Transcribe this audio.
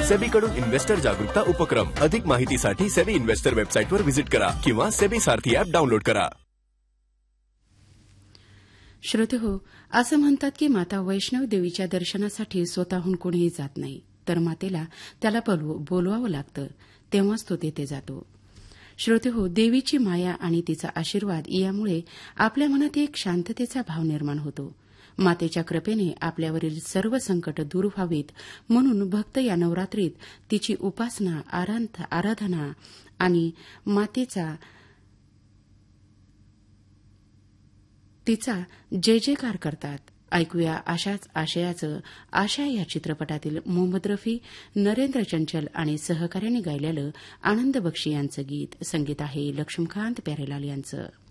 सेबीकडून investor जागरूकता उपक्रम. अधिक माहितीसाठी सेबी इन्व्हेस्टर वेबसाईटवर व्हिजिट करा किंवा सेबी सारथी ॲप डाउनलोड करा. श्रोतेहो, असं म्हणतात की माता वैष्णव देवीच्या दर्शनासाठी स्वतःहून कोणीही जात नाही, तर मातेला त्याला बोलवावं लागतं, तेव्हाच तो तेथे जातो. श्रोतेहो, देवीची माया आणि तिचा आशीर्वाद यामुळे आपल्या मनात एक शांततेचा भाव निर्माण होतो. मातेच्या कृपेने आपल्यावरील सर्व संकट दूर व्हावीत म्हणून भक्त या नवरात्रीत तिची उपासना, आराधना आणि तिचा जय जयकार करतात. ऐकूया अशाच आशयाचं आशा या चित्रपटातील मोहम्मद रफी, नरेंद्र चंचल आणि सहकार्याने गायलेलं आनंद बक्षी यांचं गीत. संगीत आहे लक्ष्मीकांत प्यारेलाल यांचं.